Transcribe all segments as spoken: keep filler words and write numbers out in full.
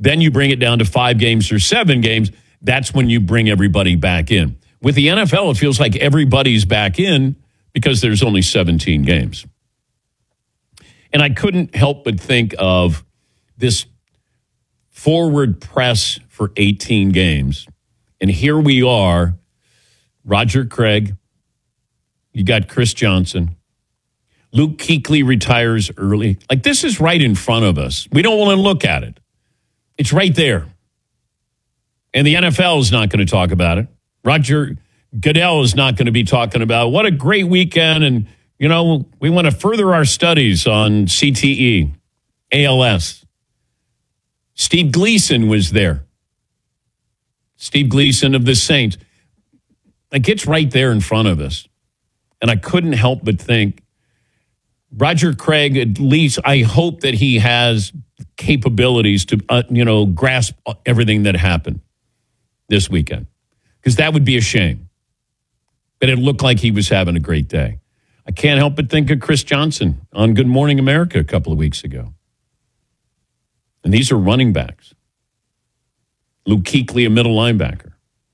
Then you bring it down to five games or seven games. That's when you bring everybody back in. With the N F L, it feels like everybody's back in because there's only seventeen games. And I couldn't help but think of this forward press for eighteen games. And here we are, Roger Craig, you got Chris Johnson. Luke Kuechly retires early. Like, this is right in front of us. We don't want to look at it. It's right there. And the N F L is not going to talk about it. Roger Goodell is not going to be talking about what a great weekend. And, you know, we want to further our studies on C T E, A L S. Steve Gleason was there. Steve Gleason of the Saints. Like, it's right there in front of us. And I couldn't help but think, Roger Craig, at least I hope that he has capabilities to, uh, you know, grasp everything that happened this weekend. Because that would be a shame. But it looked like he was having a great day. I can't help but think of Chris Johnson on Good Morning America a couple of weeks ago. And these are running backs. Luke Kuechly, a middle linebacker.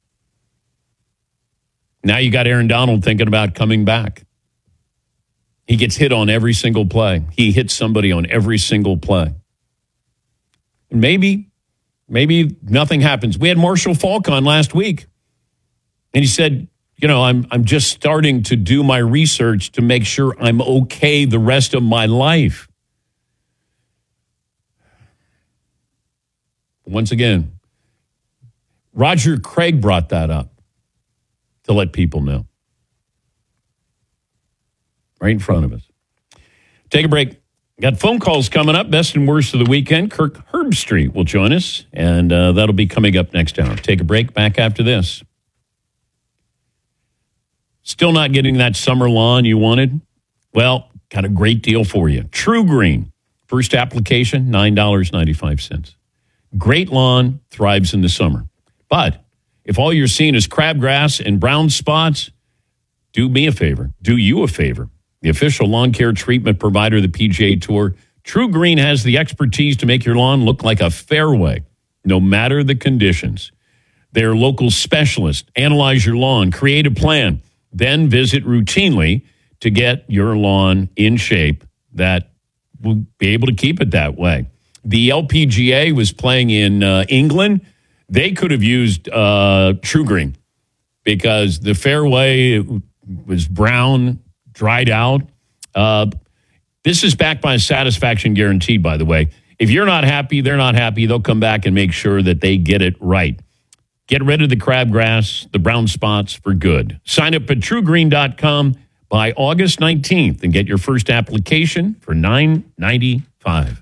Now you got Aaron Donald thinking about coming back. He gets hit on every single play. He hits somebody on every single play. Maybe, maybe nothing happens. We had Marshall Faulk on last week. And he said, you know, I'm I'm just starting to do my research to make sure I'm okay the rest of my life. Once again, Roger Craig brought that up to let people know. Right in front of us. Take a break. Got phone calls coming up. Best and worst of the weekend. Kirk Herbstreit will join us, and uh, that'll be coming up next hour. Take a break. Back after this. Still not getting that summer lawn you wanted? Well, got a great deal for you. True Green. First application, nine dollars and ninety-five cents. Great lawn, thrives in the summer. But if all you're seeing is crabgrass and brown spots, do me a favor. Do you a favor. The official lawn care treatment provider of the P G A Tour, True Green has the expertise to make your lawn look like a fairway, no matter the conditions. Their local specialists analyze your lawn, create a plan, then visit routinely to get your lawn in shape that will be able to keep it that way. The L P G A was playing in uh, England. They could have used uh, True Green because the fairway was brown, dried out. Uh, this is backed by a satisfaction guarantee, by the way. If you're not happy, they're not happy. They'll come back and make sure that they get it right. Get rid of the crabgrass, the brown spots for good. Sign up at true green dot com by August nineteenth and get your first application for nine dollars and ninety-five cents.